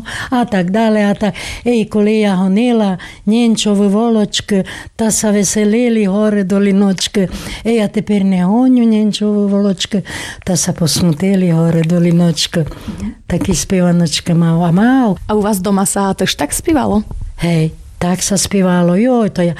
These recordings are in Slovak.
a tak dále, a tak. Коли я гонила ненчові волочки, та са веселили гори доліночки. Я тепер не гоню ненчові волочки, та са посмутили гори доліночки. Такі співаночки мав. A u vás doma sa tež tak spívalo? Hej, tak sa spívalo. To ja.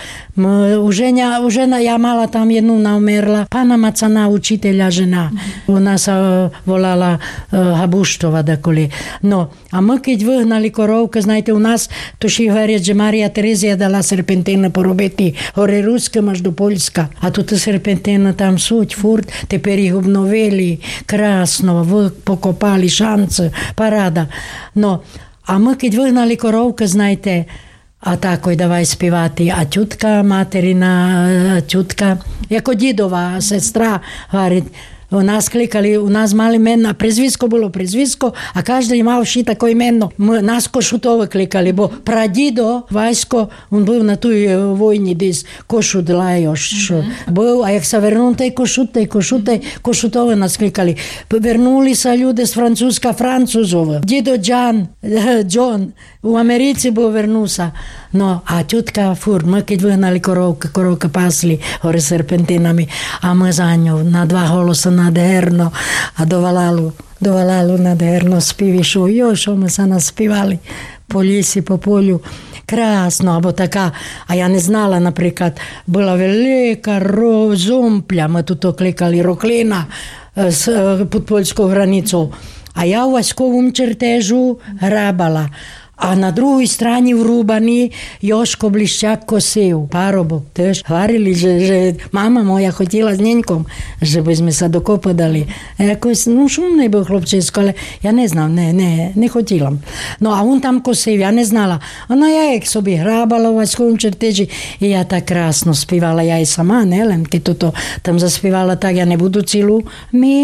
Ja mala tam jednu naumierla, pána Macana, učiteľa žena. Ona sa volala Habuštova dakoli. No, a my keď vyhnali korovka, znajte, u nás toši hovorят, že Maria Terezia dala serpentína porobiti hore Ruskem až do Poľska. A tuto serpentína tam súť furt, tepер ich obnovili krásno, pokopali šance, paráda. No, a my keď vyhnali korovka, znajte, a tako i davaj spivati. A tjutka, materina tjutka, jako didova sestra, говорит, u nas klikali, u nas mali mena, prezvisko bilo prezvisko, a každa imao ši tako imeno. Nas Košutove klikali, bo pradido Vajsko, on byl na toj vojni, dis Košut Lajoš byl, a jak sa vrnul tej Košutove nas klikali. Vernuli sa ljude z Francuzova. Dido John, u Americi byl vrnul sa. No, a tjutka furt, my keď vyhnali korovka pasli hore serpentinami, a my za ňou na dva holosa nádherno a do valalu nádherno spívišu. Čo my sa naspívali po lisi, po polju. Krásno, abo taká, a ja neznala, napríklad, bola veľká zompľa, my tuto klikali Roklina pod poľskou hranicou. A ja u vojskovom čertežu hrábala. A na druhej strane vrúbaný Joško Bliščák kosil. Parobok tež hovorili, že mama moja chodila s Neňkom, že by sme sa dokopy dali. Šumný byl chlopčesko, ale ja neznám, nechodila. No a on tam kosil, ja neznala. No ja jak sobie hrábala v vojskovom čerteži, i ja tak krásno spívala, ja aj sama, len keď toto tam zaspívala, tak ja nebudu celú.